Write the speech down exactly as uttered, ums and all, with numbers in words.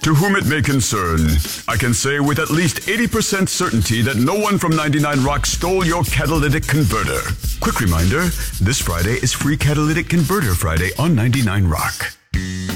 To whom it may concern, I can say with at least eighty percent certainty that no one from ninety-nine Rock stole your catalytic converter. Quick reminder, this Friday is Free Catalytic Converter Friday on ninety-nine Rock.